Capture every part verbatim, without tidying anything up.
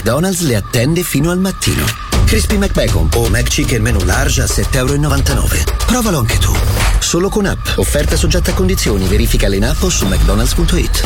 McDonald's le attende fino al mattino. Crispy McBacon o McChicken Menu Large a sette virgola novantanove euro. Provalo anche tu. Solo con app. Offerta soggetta a condizioni. Verificale in app o su mcdonalds punto it.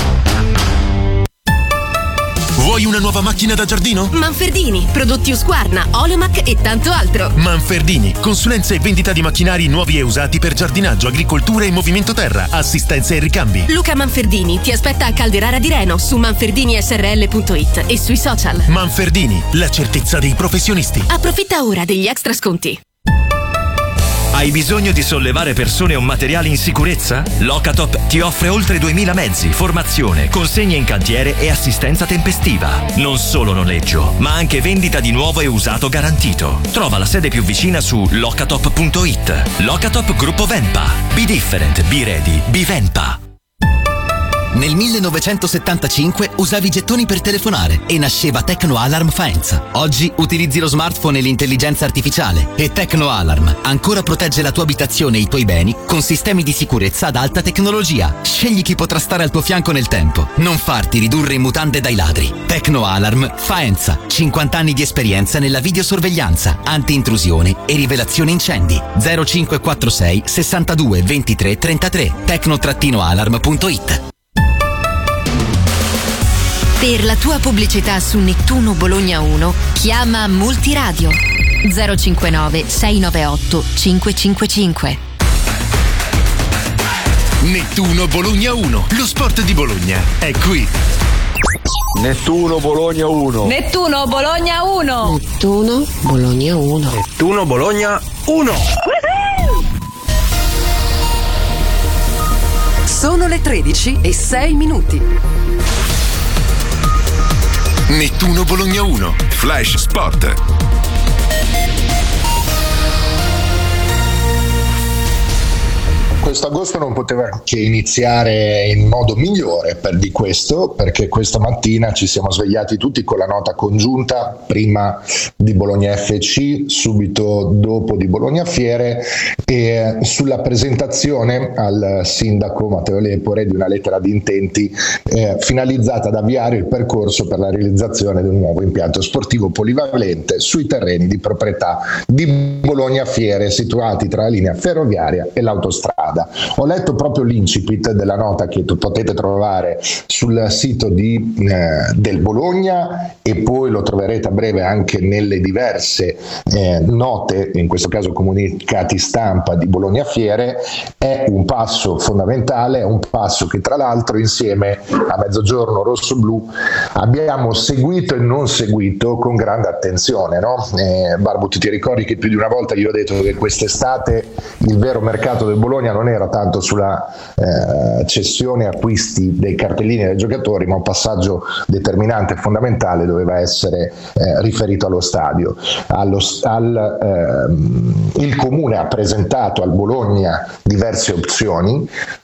Vuoi una nuova macchina da giardino? Manfredini, prodotti Husqvarna, Oleomac e tanto altro. Manfredini, consulenza e vendita di macchinari nuovi e usati per giardinaggio, agricoltura e movimento terra, assistenza e ricambi. Luca Manfredini ti aspetta a Calderara di Reno su manferdini s r l punto it e sui social. Manfredini, la certezza dei professionisti. Approfitta ora degli extra sconti. Hai bisogno di sollevare persone o materiali in sicurezza? Locatop ti offre oltre duemila mezzi, formazione, consegne in cantiere e assistenza tempestiva. Non solo noleggio, ma anche vendita di nuovo e usato garantito. Trova la sede più vicina su locatop punto it. Locatop Gruppo Venpa. Be different, be ready, be Venpa. Nel millenovecentosettantacinque usavi i gettoni per telefonare e nasceva Tecno Alarm Faenza. Oggi utilizzi lo smartphone e l'intelligenza artificiale e Tecno Alarm ancora protegge la tua abitazione e i tuoi beni con sistemi di sicurezza ad alta tecnologia. Scegli chi potrà stare al tuo fianco nel tempo. Non farti ridurre in mutande dai ladri. Tecno Alarm Faenza. cinquanta anni di esperienza nella videosorveglianza, anti-intrusione e rivelazione incendi. zero cinque quattro sei sessantadue ventitré trentatré. tecno alarm punto it. Per la tua pubblicità su Nettuno Bologna uno, chiama Multiradio zero cinquantanove sei novantotto cinquecentocinquantacinque. Nettuno Bologna uno, lo sport di Bologna è qui. Nettuno Bologna uno. Nettuno Bologna uno. Nettuno Bologna uno. Nettuno Bologna uno. Sono le tredici e sei minuti. Nettuno Bologna uno, Flash Sport. Questo agosto non poteva che iniziare in modo migliore per di questo, perché questa mattina ci siamo svegliati tutti con la nota congiunta, prima di Bologna F C, subito dopo di Bologna Fiere, e sulla presentazione al sindaco Matteo Lepore di una lettera di intenti eh, finalizzata ad avviare il percorso per la realizzazione di un nuovo impianto sportivo polivalente sui terreni di proprietà di Bologna Fiere, situati tra la linea ferroviaria e l'autostrada. Ho letto proprio l'incipit della nota che potete trovare sul sito di, eh, del Bologna, e poi lo troverete a breve anche nelle diverse eh, note, in questo caso comunicati stampa di Bologna Fiere. È un passo fondamentale, è un passo che tra l'altro insieme a Mezzogiorno Rosso-Blu abbiamo seguito e non seguito con grande attenzione, no? Eh, Barbu, tu ti ricordi che più di una volta io ho detto che quest'estate il vero mercato del Bologna non era tanto sulla eh, cessione acquisti dei cartellini dei giocatori, ma un passaggio determinante e fondamentale doveva essere eh, riferito allo stadio. Allo, al, ehm, il Comune ha presentato al Bologna diverse opzioni.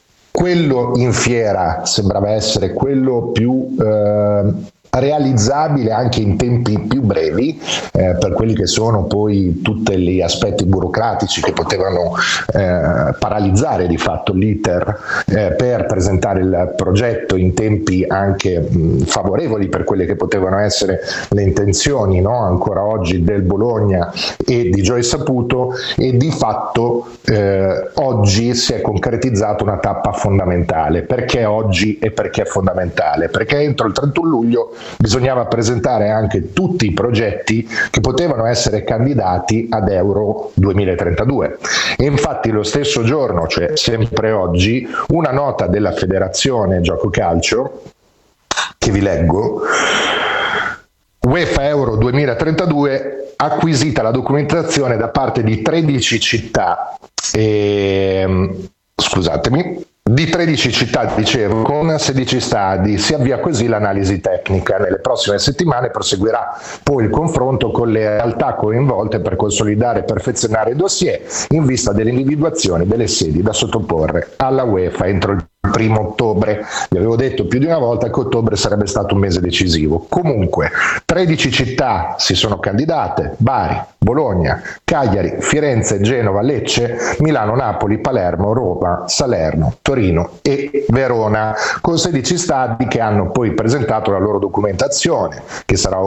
Quello in fiera sembrava essere quello più eh, realizzabile anche in tempi più brevi eh, per quelli che sono poi tutti gli aspetti burocratici che potevano eh, paralizzare di fatto l'iter eh, per presentare il progetto in tempi anche mh, favorevoli per quelle che potevano essere le intenzioni, no? Ancora oggi del Bologna e di Joy Saputo, e di fatto eh, oggi si è concretizzato una tappa fondamentale. Perché oggi e perché è fondamentale? Perché entro il trentuno luglio bisognava presentare anche tutti i progetti che potevano essere candidati ad Euro duemilatrentadue, e infatti lo stesso giorno, cioè sempre oggi, una nota della Federazione Gioco Calcio, che vi leggo: UEFA Euro duemilatrentadue, acquisita la documentazione da parte di tredici città, e, scusatemi, di tredici città, dicevo, con sedici stadi. Si avvia così l'analisi tecnica. Nelle prossime settimane proseguirà poi il confronto con le realtà coinvolte per consolidare e perfezionare il dossier in vista dell'individuazione delle sedi da sottoporre alla UEFA entro il primo ottobre. Vi avevo detto più di una volta che ottobre sarebbe stato un mese decisivo. Comunque tredici città si sono candidate: Bari, Bologna, Cagliari, Firenze, Genova, Lecce, Milano, Napoli, Palermo, Roma, Salerno, Torino e Verona, con sedici stadi che hanno poi presentato la loro documentazione, che sarà